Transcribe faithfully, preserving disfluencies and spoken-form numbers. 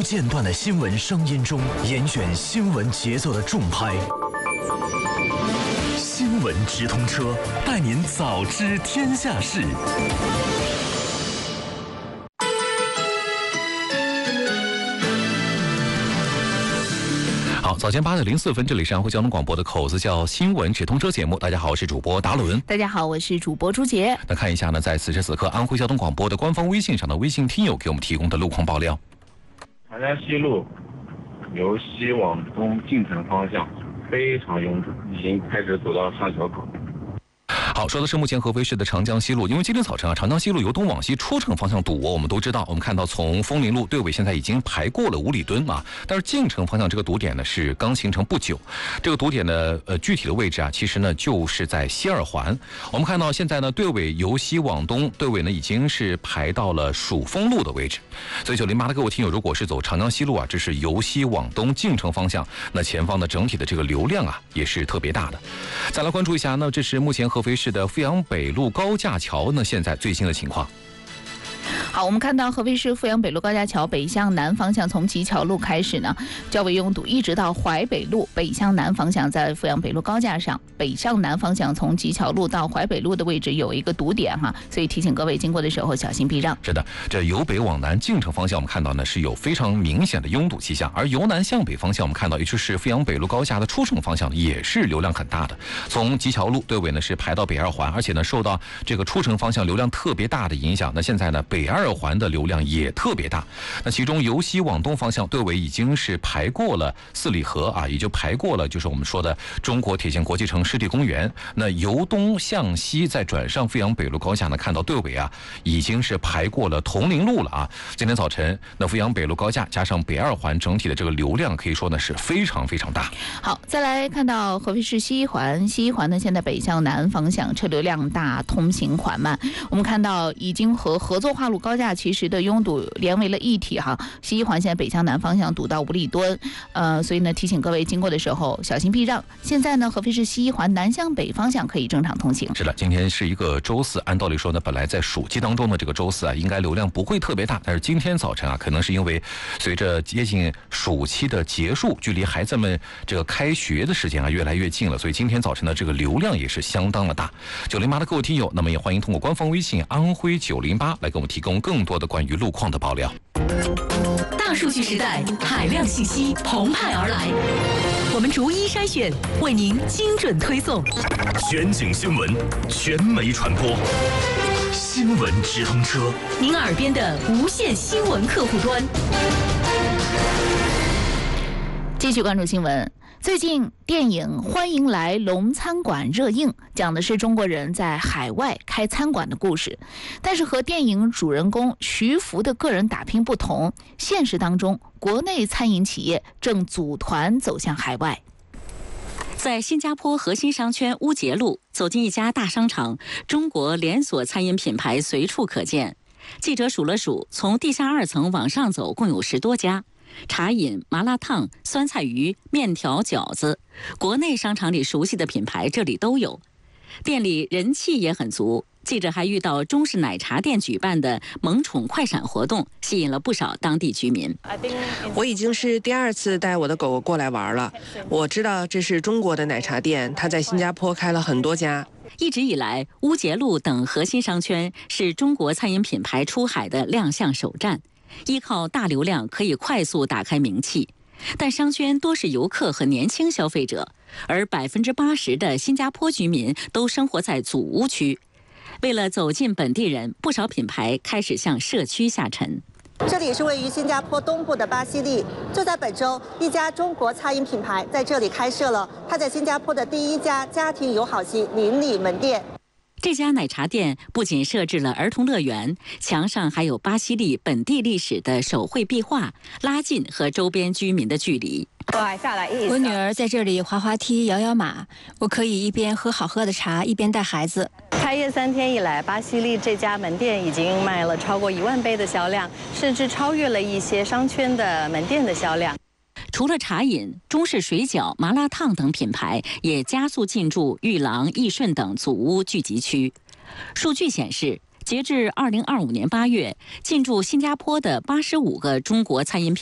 间断的新闻声音中，严选新闻节奏的重拍。新闻直通车，带您早知天下事。好，早间八点零四分，这里是安徽交通广播的口子叫新闻直通车节目。大家好，我是主播达伦。 大家好，我是主播朱杰。 那看一下呢，在此时此刻，安徽交通广播的官方微信上的微信听友给我们提供的路况爆料。 长江西路由西往东进城方向非常拥堵，已经开始走到上桥口。 好，说的是目前合肥市的长江西路，因为今天早晨啊，长江西路由东往西出城方向堵，我们都知道，我们看到从枫林路队尾现在已经排过了五里墩啊，但是进城方向这个堵点呢是刚形成不久，这个堵点呢呃具体的位置啊，其实呢就是在西二环。我们看到现在呢队尾由西往东，队尾呢已经是排到了蜀枫路的位置，所以九零八的各位听友，如果是走长江西路啊，这是由西往东进城方向，那前方的整体的这个流量啊也是特别大的。再来关注一下呢，这是目前合肥市的阜阳北路高架桥呢现在最新的情况。 好，我们看到合肥市阜阳北路高架桥北向南方向从吉桥路开始呢较为拥堵，一直到淮北路北向南方向，在阜阳北路高架上北向南方向从吉桥路到淮北路的位置有一个堵点哈，所以提醒各位经过的时候小心避让。 是的，这由北往南进城方向我们看到呢是有非常明显的拥堵迹象，而由南向北方向我们看到也就是阜阳北路高架的出城方向也是流量很大的，从吉桥路队尾呢是排到北二环，而且呢受到这个出城方向流量特别大的影响，那现在呢北二环的流量也特别大，那其中由西往东方向队尾已经是排过了四里河啊，也就排过了就是我们说的中国铁建国际城湿地公园。那由东向西再转上阜阳北路高架呢，看到队尾啊已经是排过了铜陵路了啊。今天早晨那阜阳北路高架加上北二环整体的这个流量可以说呢是非常非常大。 好，再来看到合肥市西一环，西一环呢现在北向南方向车流量大，通行缓慢。我们看到已经和合作化路高架其实的拥堵连为了一体哈，西一环现在北向南方向堵到五里墩，呃，所以呢提醒各位经过的时候小心避让。现在呢合肥市西一环南向北方向可以正常通行。 是的，今天是一个周四，按道理说呢，本来在暑期当中的这个周四啊，应该流量不会特别大，但是今天早晨啊，可能是因为随着接近暑期的结束，距离孩子们这个开学的时间啊越来越近了，所以今天早晨的这个流量也是相当的大。九零八的各位听友，那么也欢迎通过官方微信安徽九零八来给我们提供更多的关于路况的爆料。 大数据时代，海量信息澎湃而来，我们逐一筛选，为您精准推送。 全景新闻，全媒传播，新闻直通车， 您耳边的无线新闻客户端。 继续关注新闻。最近电影《欢迎来龙餐馆》热映，讲的是中国人在海外开餐馆的故事。但是和电影主人公徐福的个人打拼不同，现实当中国内餐饮企业正组团走向海外。 在新加坡核心商圈乌节路走进一家大商场，中国连锁餐饮品牌随处可见。记者数了数，从地下二层往上走，共有十多家。茶饮、麻辣烫、酸菜鱼、面条、饺子，国内商场里熟悉的品牌这里都有。店里人气也很足，记者还遇到中式奶茶店举办的萌宠快闪活动，吸引了不少当地居民。 我已经是第二次带我的狗狗过来玩了。我知道这是中国的奶茶店，它在新加坡开了很多家。 一直以来，乌节路等核心商圈是中国餐饮品牌出海的亮相首站。依靠大流量可以快速打开名气，但商圈多是游客和年轻消费者，而百分之八十的新加坡居民都生活在祖屋区。为了走进本地人，不少品牌开始向社区下沉。 这里是位于新加坡东部的巴西利，就在本周，一家中国餐饮品牌在这里开设了它在新加坡的第一家家庭友好型邻里门店。 这家奶茶店不仅设置了儿童乐园，墙上还有巴西利本地历史的手绘壁画，拉近和周边居民的距离。 我女儿在这里滑滑梯、摇摇马，我可以一边喝好喝的茶，一边带孩子。 开业三天以来，巴西利这家门店已经卖了超过一万杯的销量，甚至超越了一些商圈的门店的销量。 除了茶饮、中式水饺、麻辣烫等品牌也加速进驻玉郎、益顺等祖屋聚集区。数据显示，截至二零二五年八月，进驻新加坡的八十五个中国餐饮品